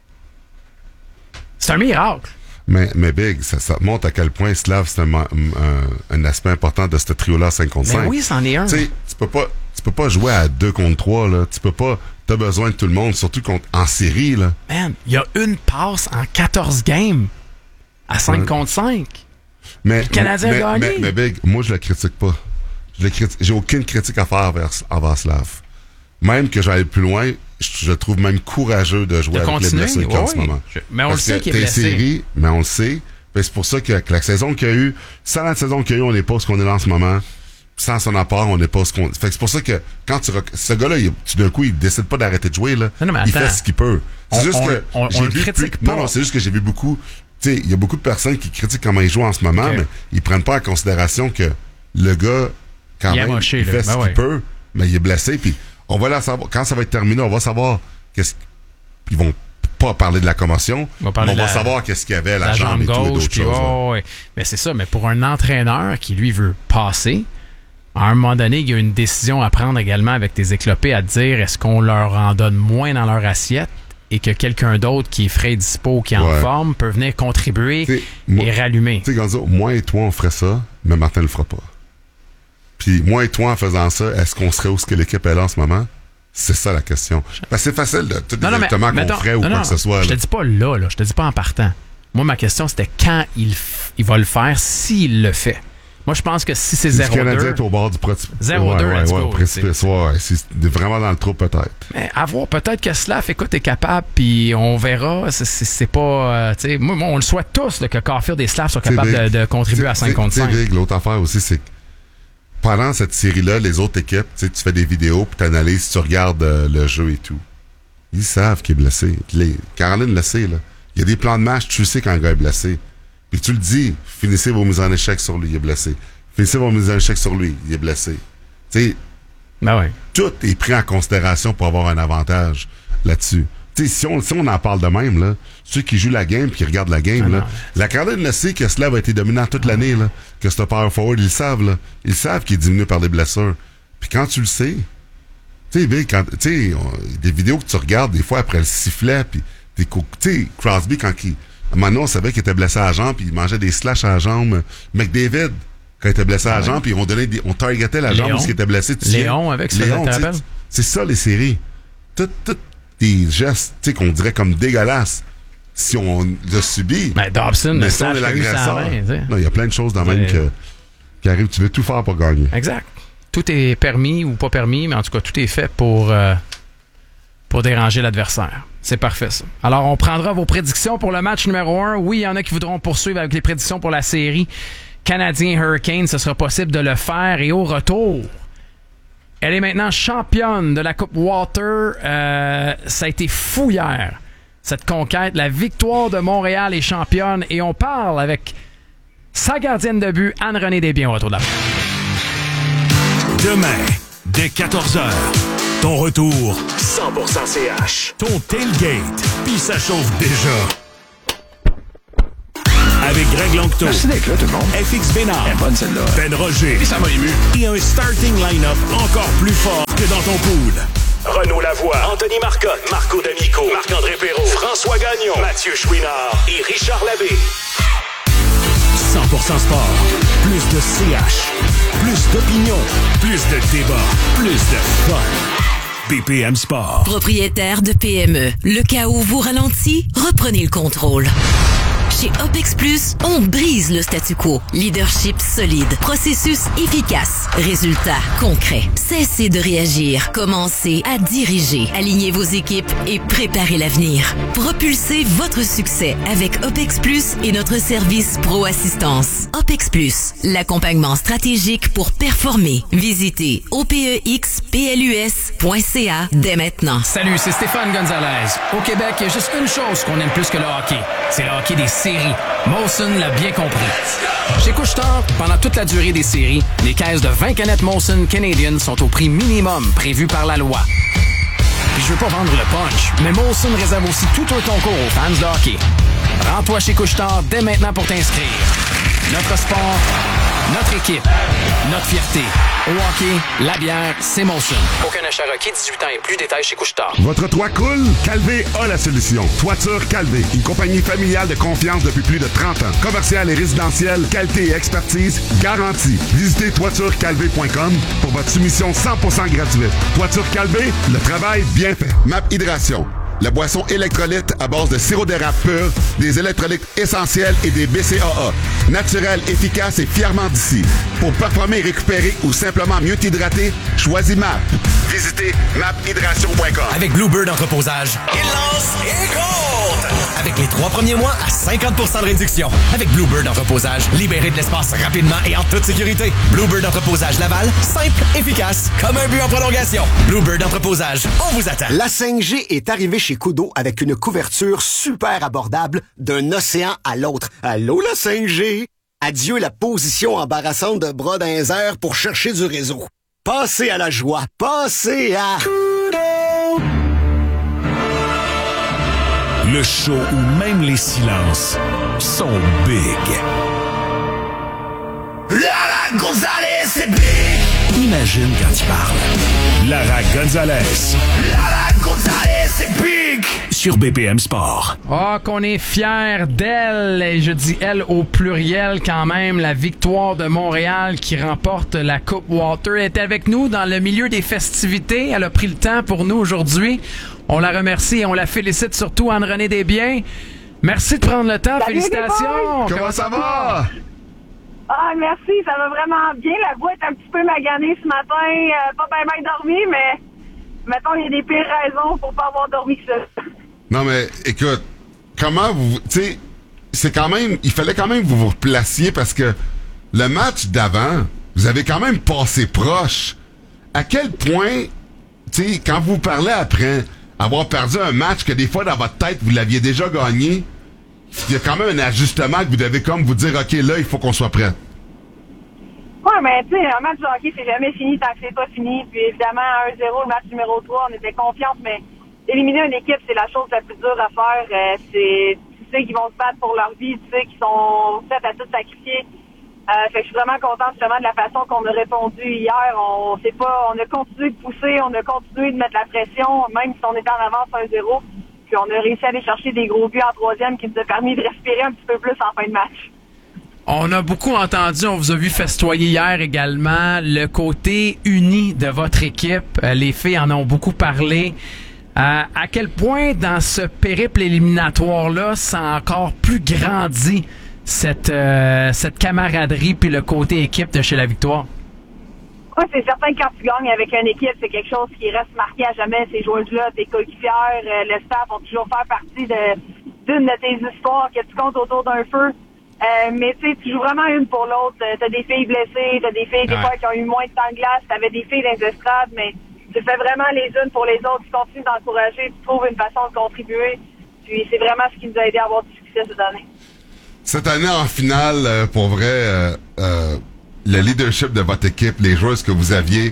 C'est un miracle. Mais, mais Big, ça, ça montre à quel point Slav, c'est un, un, un aspect important de ce trio-là cinq contre cinq. Mais oui, c'en est un. Tu sais, tu peux pas, tu peux pas jouer à deux contre trois, là. Tu peux pas, t'as besoin de tout le monde, surtout contre, en série, là. Man, il y a une passe en quatorze games à cinq ouais. contre cinq. Mais, le Canadien mais, a gagné. Mais, mais Big, moi, je le critique pas. Je le critique, j'ai aucune critique à faire envers, envers Slav. Même que j'aille plus loin, je, je trouve même courageux de jouer de avec continuer, les blessés oui, en ce moment. Je, mais on Parce le sait qu'il est blessé. Séries, mais on le sait. C'est pour ça que, que la saison qu'il y a eu, sans la saison qu'il y a eu, on n'est pas ce qu'on est là en ce moment. Sans son apport, on n'est pas ce qu'on... Fait que c'est pour ça que quand tu rec... ce gars-là, il, tout d'un coup, il décide pas d'arrêter de jouer, là. Non, non, il fait ce qu'il peut. C'est on, juste on, que on, j'ai on vu le critique plus... pas. Non, non, c'est juste que j'ai vu beaucoup... Tu sais, il y a beaucoup de personnes qui critiquent comment il joue en ce moment, okay. mais ils prennent pas en considération que le gars, quand il même, moché, il fait là. ce ben qu'il ouais. peut, mais il est blessé, puis on va là savoir... Quand ça va être terminé, on va savoir qu'est-ce... Ils vont pas parler de la commotion, on va, on va la, savoir qu'est-ce qu'il y avait, la, la jambe, jambe et tout, et d'autres puis, choses. Oh, ouais. Mais c'est ça, mais pour un entraîneur qui, lui, veut passer, à un moment donné, il y a une décision à prendre également avec tes éclopés à dire est-ce qu'on leur en donne moins dans leur assiette et que quelqu'un d'autre qui est frais dispo, qui est ouais. en forme, peut venir contribuer t'sais, et moi, rallumer. Tu sais, Gonzo, moi et toi, on ferait ça, mais Martin le fera pas. Puis moi et toi, en faisant ça, est-ce qu'on serait où ce que l'équipe est là en ce moment? C'est ça la question. Ben, c'est facile de tout non, exactement non, qu'on ferait ou non, quoi non, que ce soit. Je te dis pas là, là, je te dis pas en partant. Moi, ma question, c'était quand il, f- il va le faire, s'il le fait. Moi, je pense que si c'est zéro deux... Le Canadien est au bord du précipice. zéro deux, ouais, ouais, ouais, précipice, ouais. C'est vraiment dans le trou, peut-être. Mais à voir, peut-être que Slav, écoute, est capable, puis on verra. C'est, c'est, c'est pas... Euh, tu sais, moi, moi, on le souhaite tous, là, que Caulfield et Slav soient capables de, de contribuer t'sais, à cinq contre cinq. Big, l'autre affaire aussi, c'est que pendant cette série-là, les autres équipes, tu fais des vidéos, puis tu analyses, tu regardes euh, le jeu et tout. Ils savent qu'il est blessé. Les... Caroline le sait, là. Il y a des plans de match, tu sais quand un gars est blessé. Puis tu le dis, finissez vos mises en échec sur lui, il est blessé. Finissez vos mises en échec sur lui, il est blessé. Tu sais, ben ouais. Tout est pris en considération pour avoir un avantage là-dessus. Tu sais, si on, si on en parle de même, là, ceux qui jouent la game et qui regardent la game, ah là, la Caroline le sait que Slav a été dominant toute ah l'année, là, que c'est un power forward, ils le savent, là. Ils savent qu'il est diminué par des blessures. Puis quand tu le sais, tu sais, quand, tu sais, des vidéos que tu regardes, des fois après le sifflet, puis tu sais, Crosby, quand il, à un moment donné, on savait qu'il était blessé à la jambe, puis il mangeait des slash à la jambe. McDavid, quand il était blessé à la jambe, puis on donnait des, on targetait la jambe parce qu'il était blessé. Tu Léon, avec ça, Léon, c'est ça, les séries. Tout, tout, des gestes, tu sais, qu'on dirait comme dégueulasses. Si on l'a subi. Ben, Dobson, mais le si on est l'agresseur. Non, il y a plein de choses dans même que, qui arrivent. Tu veux tout faire pour gagner. Exact. Tout est permis ou pas permis, mais en tout cas, tout est fait pour, euh, pour déranger l'adversaire. C'est parfait, ça. Alors, on prendra vos prédictions pour le match numéro un. Oui, il y en a qui voudront poursuivre avec les prédictions pour la série Canadien-Hurricane. Ce sera possible de le faire. Et au retour, elle est maintenant championne de la Coupe Walter. Euh, ça a été fou hier, cette conquête. La victoire de Montréal est championne. Et on parle avec sa gardienne de but, Anne-Renée Desbiens, au retour de la fin. Demain, dès quatorze heures, Ton retour, cent pour cent C H. Ton tailgate, puis ça chauffe déjà. Avec Greg Longto. Merci d'être là, tout le monde. F X Bénard. Elle est bonne, celle-là. Ben Roger. Et ça m'a ému. Et un starting line-up encore plus fort que dans ton pool. Renaud Lavoie, Anthony Marcotte, Marco D'Amico, Marc-André Perrault, François Gagnon, Mathieu Chouinard et Richard Labbé. cent pour cent sport. Plus de C H. Plus d'opinion. Plus de débat. Plus de fun. B P M Sport. Propriétaire de P M E, le cas où vous ralentit, reprenez le contrôle. Chez OPEX Plus, on brise le statu quo. Leadership solide, processus efficace, résultats concrets. Cessez de réagir, commencez à diriger. Alignez vos équipes et préparez l'avenir. Propulsez votre succès avec OPEX Plus et notre service Pro Assistance. OPEX Plus, l'accompagnement stratégique pour performer. Visitez O P E X P L U S point C A dès maintenant. Salut, c'est Stéphane Gonzalez. Au Québec, il y a juste une chose qu'on aime plus que le hockey. C'est le hockey des séries. Molson l'a bien compris. Chez Couche-Tard, pendant toute la durée des séries, les caisses de vingt canettes Molson Canadian sont au prix minimum prévu par la loi. Puis je veux pas vendre le punch, mais Molson réserve aussi tout un concours aux fans de hockey. Rends-toi chez Couche-Tard dès maintenant pour t'inscrire. Notre sport, notre équipe, notre fierté. Au hockey, la bière, c'est Molson. Aucun achat requis, dix-huit ans et plus, détails chez Couche-Tard. Votre toit coule? Calvé a la solution. Toiture Calvé, une compagnie familiale de confiance depuis plus de trente ans. Commerciale et résidentielle, qualité et expertise garantie. Visitez toiture calvé point com pour votre soumission cent pour cent gratuite. Toiture Calvé, le travail bien fait. Map Hydration, la boisson électrolyte à base de sirop d'érable pur, des électrolytes essentiels et des B C A A. Naturel, efficace et fièrement d'ici. Pour performer, récupérer ou simplement mieux t'hydrater, choisis M A P. Visitez map hydration point com. Avec Bluebird Entreposage, il lance et compte! Avec les trois premiers mois à cinquante pour cent de réduction. Avec Bluebird Entreposage, libérez de l'espace rapidement et en toute sécurité. Bluebird Entreposage Laval, simple, efficace, comme un but en prolongation. Bluebird Entreposage, on vous attend. La cinq G est arrivée chez Kudo avec une couverture super abordable d'un océan à l'autre. Allô la cinq G? Adieu la position embarrassante de bras dans les airs pour chercher du réseau. Passez à la joie. Passez à... Kudo! Le show où même les silences sont big. Lara Gonzalez, c'est big! Imagine quand il parle. Lara Gonzalez. Lara Gonzalez, c'est big! Sur B P M Sport. Oh, qu'on est fiers d'elle, et je dis elle au pluriel quand même, la victoire de Montréal qui remporte la Coupe Walter. Elle est avec nous dans le milieu des festivités. Elle a pris le temps pour nous aujourd'hui. On la remercie et on la félicite surtout, Anne-Renée Desbiens. Merci de prendre le temps. Salut, félicitations. Comment ça va? Ah, merci, ça va vraiment bien. La voix est un petit peu maganée ce matin. Euh, pas bien bien dormi, mais mettons, il y a des pires raisons pour pas avoir dormi que ça. Non, mais écoute, comment vous... Tu sais, c'est quand même... Il fallait quand même que vous vous replaciez parce que le match d'avant, vous avez quand même passé proche. À quel point, tu sais, quand vous parlez après avoir perdu un match que des fois dans votre tête, vous l'aviez déjà gagné, il y a quand même un ajustement que vous devez comme vous dire, OK, là, il faut qu'on soit prêt. Ouais, mais tu sais, un match de hockey, c'est jamais fini tant que c'est pas fini. Puis évidemment, un zéro, le match numéro trois, on était confiants, mais éliminer une équipe, c'est la chose la plus dure à faire. Euh, c'est, tu sais qu'ils vont se battre pour leur vie, tu sais qu'ils sont prêts à tout sacrifier. Euh, fait que je suis vraiment contente justement de la façon qu'on a répondu hier. On sait pas, on a continué de pousser, on a continué de mettre la pression, même si on était en avance un zéro. Puis on a réussi à aller chercher des gros buts en troisième qui nous a permis de respirer un petit peu plus en fin de match. On a beaucoup entendu, on vous a vu festoyer hier également, le côté uni de votre équipe. Les filles en ont beaucoup parlé. Euh, à quel point dans ce périple éliminatoire-là, ça a encore plus grandi cette, euh, cette camaraderie puis le côté équipe de chez la Victoire? Oui, c'est certain que quand tu gagnes avec une équipe, c'est quelque chose qui reste marqué à jamais. Ces joueurs-là, tes coéquipières, euh, le staff vont toujours faire partie de, d'une de tes histoires que tu comptes autour d'un feu. Euh, mais tu sais, tu joues vraiment une pour l'autre. T'as des filles blessées, t'as des filles des ouais. fois qui ont eu moins de temps de glace, t'avais des filles dans les estrades, mais tu fais vraiment les unes pour les autres, tu continues d'encourager, tu trouves une façon de contribuer. Puis c'est vraiment ce qui nous a aidé à avoir du succès cette année. Cette année, en finale, pour vrai, euh, euh, le leadership de votre équipe, les joueurs que vous aviez,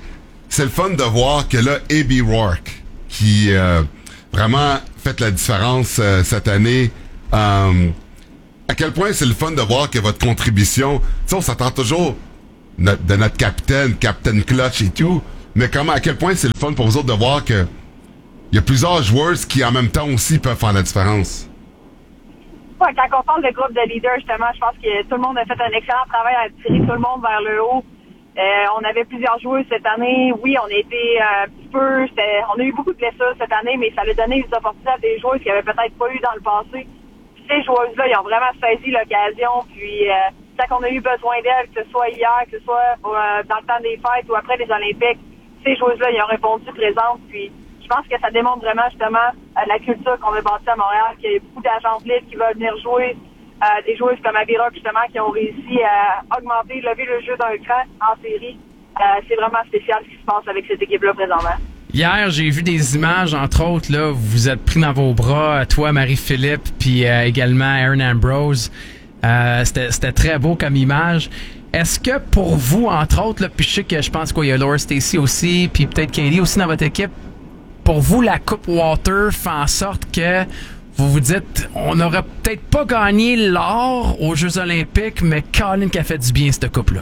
c'est le fun de voir que là, A B Rourke, qui euh, vraiment fait la différence euh, cette année, euh, à quel point c'est le fun de voir que votre contribution, tu sais, on s'attend toujours no- de notre capitaine, Captain Clutch et tout, mais comment, à quel point c'est le fun pour vous autres de voir que il y a plusieurs joueurs qui, en même temps aussi, peuvent faire la différence. Ouais, quand on parle de groupe de leaders, justement, je pense que tout le monde a fait un excellent travail à tirer tout le monde vers le haut. Euh, on avait plusieurs joueurs cette année. Oui, on a été un petit peu... On a eu beaucoup de blessures cette année, mais ça a donné des opportunités à des joueurs qui n'avaient peut-être pas eu dans le passé. Puis ces joueurs-là, ils ont vraiment saisi l'occasion. Puis euh, quand on a eu besoin d'elles, que ce soit hier, que ce soit euh, dans le temps des fêtes ou après les Olympiques, ces joueurs-là, ils ont répondu présentes. Puis je pense que ça démontre vraiment justement euh, la culture qu'on a bâtie à Montréal, qu'il y a beaucoup d'agents libres qui veulent venir jouer. Euh, des joueurs comme Avira, justement, qui ont réussi à augmenter, lever le jeu d'un cran en série. Euh, c'est vraiment spécial ce qui se passe avec cette équipe-là présentement. Hier, j'ai vu des images, entre autres, là, vous vous êtes pris dans vos bras, toi, Marie-Philippe, puis euh, également Aaron Ambrose. Euh, c'était, c'était très beau comme image. Est-ce que pour vous, entre autres, là, puis je sais que je pense qu'il y a Laura Stacey aussi, puis peut-être Katie aussi dans votre équipe, pour vous, la Coupe Water fait en sorte que vous vous dites, on n'aurait peut-être pas gagné l'or aux Jeux Olympiques, mais Colin qui a fait du bien, cette coupe-là.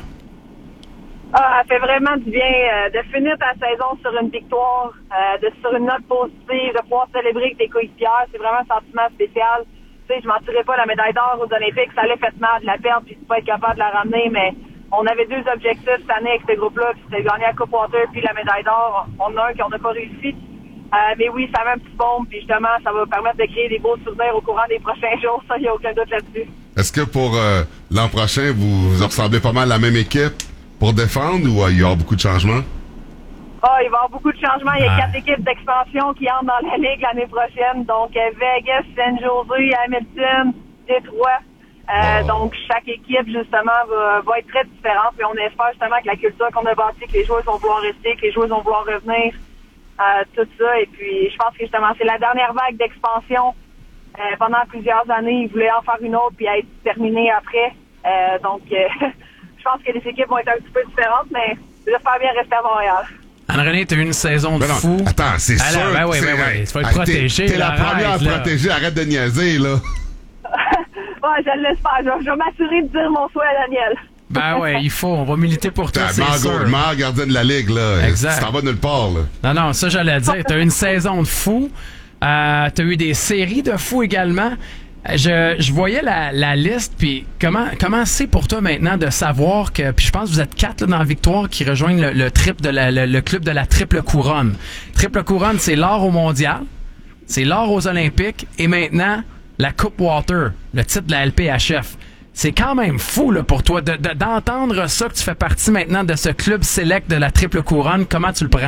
Ah, elle fait vraiment du bien euh, de finir ta saison sur une victoire, euh, de sur une note positive, de pouvoir célébrer avec tes coéquipiers. C'est vraiment un sentiment spécial. Tu sais, je m'en tirais pas la médaille d'or aux Olympiques. Ça allait fait mal de la perdre puis de pas être capable de la ramener, mais on avait deux objectifs cette année avec ce groupe-là, puis c'était de gagner la Coupe Water puis la médaille d'or. On en a un qu'on n'a pas réussi. Euh, mais oui, ça met un petit bombe, puis justement, ça va permettre de créer des beaux souvenirs au courant des prochains jours. Ça, il n'y a aucun doute là-dessus. Est-ce que pour euh, l'an prochain, vous, vous ressemblez pas mal à la même équipe pour défendre ou euh, il y aura beaucoup de changements? Ah, il va y avoir beaucoup de changements. Il y a Ah. quatre équipes d'expansion qui entrent dans la Ligue l'année prochaine. Donc, euh, Vegas, San Jose, Hamilton, Détroit. Euh, Oh. Donc, chaque équipe, justement, va, va être très différente. Et on espère justement que la culture qu'on a bâtie, que les joueurs vont vouloir rester, que les joueurs vont vouloir revenir. Euh, tout ça, et puis je pense que justement c'est la dernière vague d'expansion. Euh, pendant plusieurs années, ils voulaient en faire une autre puis être terminée après. Euh, donc euh, je pense que les équipes vont être un petit peu différentes, mais j'espère bien rester à Montréal. Anne-Renée, t'as eu une saison de Ben non, fou. Attends, c'est Alors, sûr. ben oui, c'est- ben oui, tu vas être Ah, t'es- protégé. T'es la là, première à arrête, là. protéger, arrête de niaiser, là. Ouais, je l'espère. Je, je vais m'assurer de dire mon souhait à Daniel. Ben ouais, il faut. On va militer pour toi, T'as c'est Margot, sûr. le meilleur gardien de la Ligue, là. Exact. Tu t'en vas nulle part, là. Non, non, ça j'allais dire. T'as eu une saison de fou. Euh, t'as eu des séries de fou également. Je, je voyais la, la liste, puis comment comment c'est pour toi maintenant de savoir que, puis je pense que vous êtes quatre là, dans la victoire qui rejoignent le, le trip de la, le, le club de la triple couronne. Triple couronne, c'est l'or au mondial, c'est l'or aux Olympiques, et maintenant la Coupe Water, le titre de la L P H F. C'est quand même fou là, pour toi de, de- d'entendre ça, que tu fais partie maintenant de ce club select de la triple couronne. Comment tu le prends?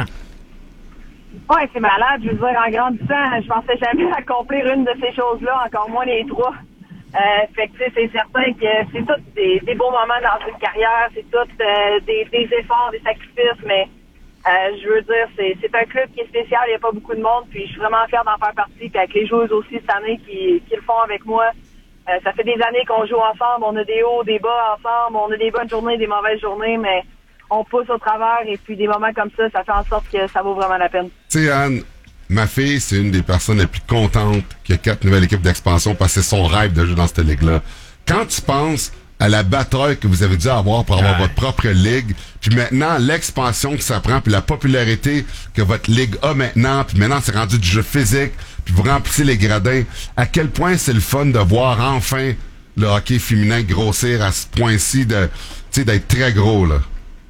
Ouais, c'est malade. Je veux dire, en grandissant, je pensais jamais accomplir une de ces choses-là, encore moins les trois. Euh, fait que, tu sais, c'est certain que c'est tous des, des beaux moments dans une carrière, c'est tous euh, des, des efforts, des sacrifices, mais euh, je veux dire, c'est, c'est un club qui est spécial, il n'y a pas beaucoup de monde, puis je suis vraiment fière d'en faire partie, puis avec les joueuses aussi cette année qui, qui le font avec moi. Euh, ça fait des années qu'on joue ensemble, on a des hauts, des bas ensemble, on a des bonnes journées, des mauvaises journées, mais on pousse au travers, et puis des moments comme ça, ça fait en sorte que ça vaut vraiment la peine. Tu sais, Anne, ma fille, c'est une des personnes les plus contentes qu'il y a quatre nouvelles équipes d'expansion parce que c'est son rêve de jouer dans cette ligue-là. Quand tu penses à la bataille que vous avez dû avoir pour avoir Ouais. votre propre ligue, puis maintenant, l'expansion que ça prend, puis la popularité que votre ligue a maintenant, puis maintenant, c'est rendu du jeu physique, puis vous remplissez les gradins, à quel point c'est le fun de voir enfin le hockey féminin grossir à ce point-ci, de, tu sais, d'être très gros, là.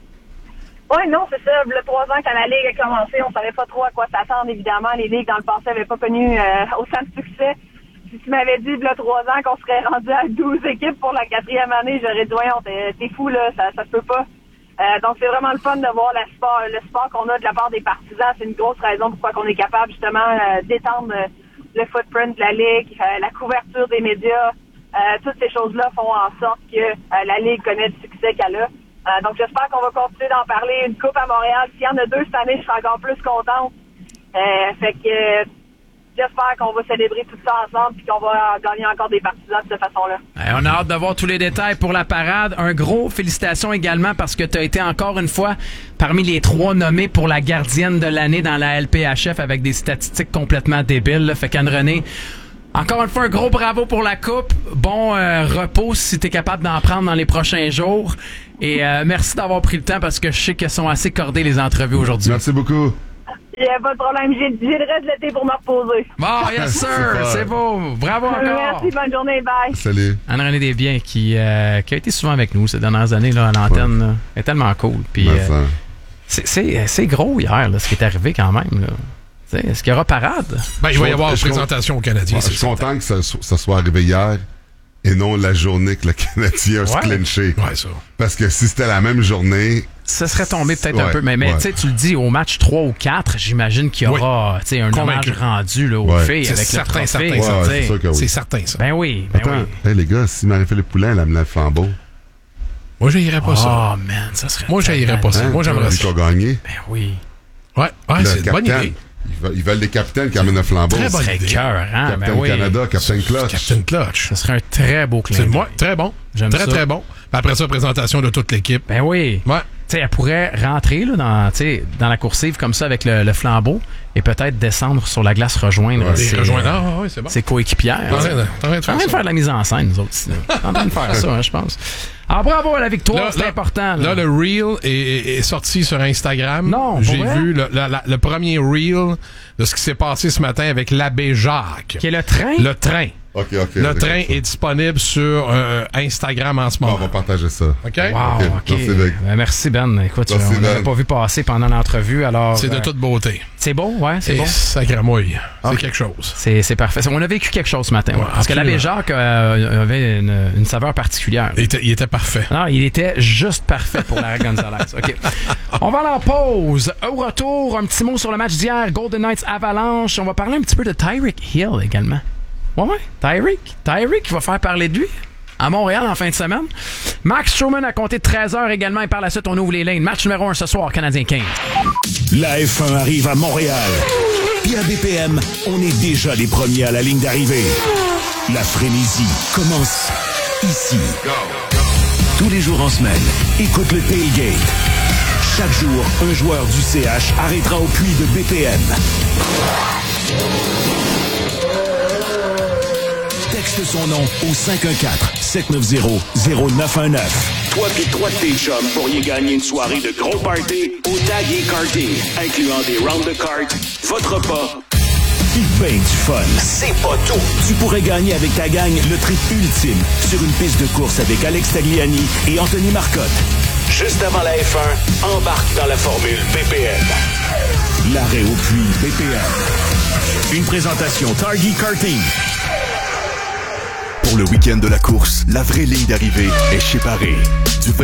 Oui, non, c'est ça. Le trois ans quand la Ligue a commencé, on savait pas trop à quoi s'attendre, évidemment. Les ligues dans le passé n'avaient pas connu euh, autant de succès. Si tu m'avais dit, il y a trois ans, qu'on serait rendu à douze équipes pour la quatrième année, j'aurais dit, voyons, t'es, t'es fou, là, ça, ça se peut pas. Euh, donc, c'est vraiment le fun de voir la sport, le sport qu'on a de la part des partisans. C'est une grosse raison pourquoi on est capable, justement, euh, d'étendre euh, le footprint de la Ligue, euh, la couverture des médias. Euh, toutes ces choses-là font en sorte que euh, la Ligue connaît le succès qu'elle a. Euh, donc, j'espère qu'on va continuer d'en parler. Une coupe à Montréal, s'il y en a deux cette année, je serai encore plus contente. Euh, fait que, j'espère qu'on va célébrer tout ça ensemble puis qu'on va gagner encore des partisans de cette façon-là. Hey, on a hâte de voir tous les détails pour la parade. Un gros félicitations également parce que tu as été encore une fois parmi les trois nommés pour la gardienne de l'année dans la L P H F avec des statistiques complètement débiles. Là. Fait qu'Anne-Renée, encore une fois, un gros bravo pour la coupe. Bon euh, repos si tu es capable d'en prendre dans les prochains jours. Et euh, merci d'avoir pris le temps parce que je sais qu'elles sont assez cordées les entrevues aujourd'hui. Merci beaucoup. Il n'y a pas de problème. J'ai, j'ai le reste de l'été pour me reposer. Bon, yes sir, c'est beau. Bravo encore. Merci, bonne journée, bye. Salut. Anne-Renée Desbiens qui, euh, qui a été souvent avec nous ces dernières années là, à l'antenne. Ouais. Là. Elle est tellement cool. Puis, euh, c'est, c'est, c'est gros hier, là, ce qui est arrivé quand même. Là. T'sais, est-ce qu'il y aura parade? Ben, il va y avoir une présentation aux Canadiens. Je suis content que ça, ça soit arrivé hier et non la journée que le Canadien a ouais. se clenché. Ouais, ça. Parce que si c'était la même journée... Ça serait tombé peut-être ouais, un peu. Mais, mais ouais. tu le dis, au match trois ou quatre, j'imagine qu'il y aura oui. un Convaincu. hommage rendu là, aux ouais. filles c'est avec certain, le trophée. certain, certain. Ouais, c'est, sûr que oui. c'est certain, ça. Ben oui, ben Attends, oui. Hey, les gars, si Marie-Philippe Poulin, elle amenait le flambeau... Moi, j'haïrais pas oh, ça. Oh, man, ça serait... Moi, j'haïrais pas ça. Hein? Moi, j'aimerais ça. Qui a gagné. Ben oui. Ouais, ouais c'est une bonne idée. Ils veulent, ils veulent des capitaines qui amènent un flambeau. Très bonne idée. Cœur, hein? Capitaine ben oui. Canada, Capitaine Clutch. Capitaine Clutch. Ce serait un très beau clin d'œil. C'est moi, très bon. J'aime très, ça. très bon. Puis après ça, présentation de toute l'équipe. Ben oui. Ouais. T'sais, elle pourrait rentrer là, dans, dans la coursive comme ça avec le, le flambeau et peut-être descendre sur la glace, rejoindre ouais, ses, rejoindre. Ah, ouais, c'est bon. ses coéquipières. T'es en train de, t'es en train de faire, de faire de la mise en scène, nous autres. T'es en train de faire ça, hein, je pense. Alors, bravo à la victoire, là, c'est là, important. Là. là, le Reel est, est, est sorti sur Instagram. Non, j'ai vrai? vu le, la, la, le premier Reel de ce qui s'est passé ce matin avec l'abbé Jacques. Qui est le train? Le train. Okay, okay, le okay, train okay. est disponible sur euh, Instagram en ce moment. On va partager ça. OK? Wow, OK. Merci, Ben. Ben, merci, Ben. Écoute, merci, on n'avait ben. pas vu passer pendant l'entrevue, alors... C'est de euh, toute beauté. C'est beau, ouais, c'est Et beau. Sacramouille. C'est okay. quelque chose. C'est, c'est parfait. On a vécu quelque chose ce matin. Ouais, ouais, parce absolument. Que l'abbé Jacques euh, avait une, une saveur particulière. Il était, il était parfait. Non, il était juste parfait pour Lara Gonzalez. OK. On va aller en pause. Au retour, un petit mot sur le match d'hier, Golden Knights Avalanche. On va parler un petit peu de Tyreek Hill également. Ouais, ouais, Tyreek. Tyreek qui va faire parler de lui à Montréal en fin de semaine. Max Stroman a compté treize heures également et par la suite, on ouvre les lignes. Match numéro un ce soir, Canadien quinze. La F un arrive à Montréal. Puis à B P M, on est déjà les premiers à la ligne d'arrivée. La frénésie commence ici. Tous les jours en semaine, écoute le Tailgate. Chaque jour, un joueur du C H arrêtera au puits de B P M. Texte son nom au cinq un quatre, sept neuf zéro, zéro neuf un neuf. Toi pis trois de tes chums pourriez gagner une soirée de gros party au Tag et Karting, incluant des rounds de cartes, votre repas, pis ben du fun. C'est pas tout! Tu pourrais gagner avec ta gang le trip ultime sur une piste de course avec Alex Tagliani et Anthony Marcotte. Juste avant la F un, embarque dans la formule B P M. L'arrêt au puits B P M. Une présentation Target Karting. Pour le week-end de la course, la vraie ligne d'arrivée est chez Paré. Du